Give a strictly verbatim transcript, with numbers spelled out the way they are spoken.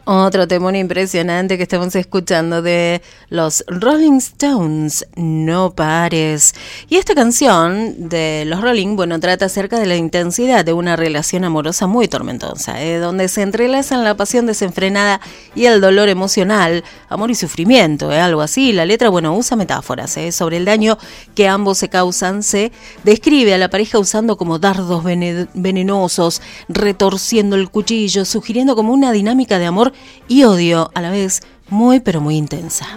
Otro temón impresionante que estamos escuchando de los Rolling Stones, No pares. Y esta canción de los Rolling, bueno, trata acerca de la intensidad de una relación amorosa muy tormentosa, ¿eh? Donde se entrelazan la pasión desenfrenada y el dolor emocional, amor y sufrimiento, ¿eh? Algo así. La letra, bueno, usa metáforas, ¿eh? Sobre el daño que ambos se causan. Se describe a la pareja usando como dardos venenosos, retorciendo el cuchillo, sugiriendo como una dinámica de amor y odio a la vez muy pero muy intensa.